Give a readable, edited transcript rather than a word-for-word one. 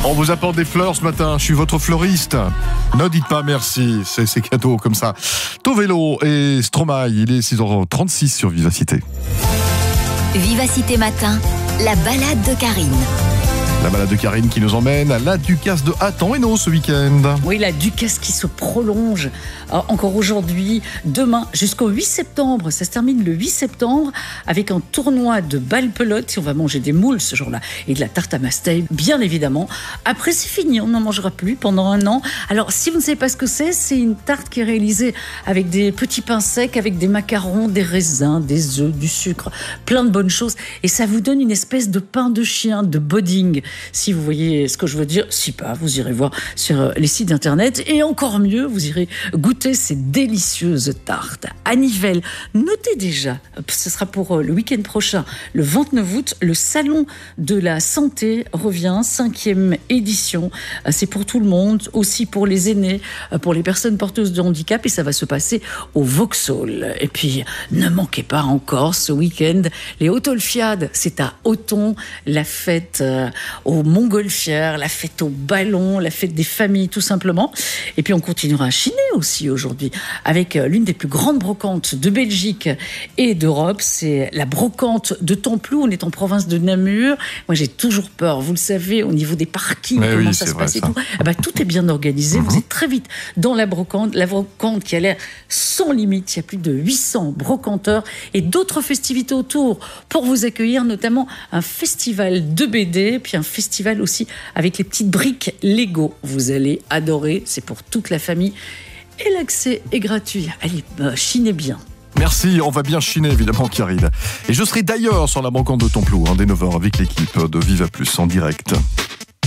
On vous apporte des fleurs ce matin, je suis votre fleuriste. Ne dites pas merci, c'est cadeau comme ça. Tovelo et Stromae, il est 6h36 sur Vivacité. Vivacité Matin, la balade de Karine. La balade de Karine qui nous emmène à la Ducasse de Hatton-Hainaut ce week-end. Oui, la Ducasse qui se prolonge encore aujourd'hui, demain jusqu'au 8 septembre. Ça se termine le 8 septembre avec un tournoi de balle-pelote. On va manger des moules ce jour-là et de la tarte à mastelle, bien évidemment. Après, c'est fini, on n'en mangera plus pendant un an. Alors, si vous ne savez pas ce que c'est une tarte qui est réalisée avec des petits pains secs, avec des macarons, des raisins, des œufs, du sucre, plein de bonnes choses. Et ça vous donne une espèce de pain de chien, de pudding. Si vous voyez ce que je veux dire, si pas, vous irez voir sur les sites internet. Et encore mieux, vous irez goûter ces délicieuses tartes. À Nivelles, notez déjà, ce sera pour le week-end prochain, le 29 août, le Salon de la Santé revient, 5e édition. C'est pour tout le monde, aussi pour les aînés, pour les personnes porteuses de handicap. Et ça va se passer au Vauxhall. Et puis, ne manquez pas encore ce week-end les Autolfiades. C'est à Othon, la fête aux montgolfières, la fête au ballon, la fête des familles tout simplement. Et puis on continuera à chiner aussi aujourd'hui avec l'une des plus grandes brocantes de Belgique et d'Europe. C'est la brocante de Templou. On est en province de Namur. Moi j'ai toujours peur, vous le savez, au niveau des parkings, mais comment oui, ça se vrai, passe et ça. tout. Ah bah, tout est bien organisé. Vous êtes très vite dans la brocante qui a l'air sans limite. Il y a plus de 800 brocanteurs et d'autres festivités autour pour vous accueillir, notamment un festival de BD, puis un festival aussi avec les petites briques Lego. Vous allez adorer, c'est pour toute la famille et l'accès est gratuit. Allez, chinez bien. Merci, on va bien chiner évidemment Karine. Et je serai d'ailleurs sur la brocante de Templou dès 9h avec l'équipe de Viva Plus en direct.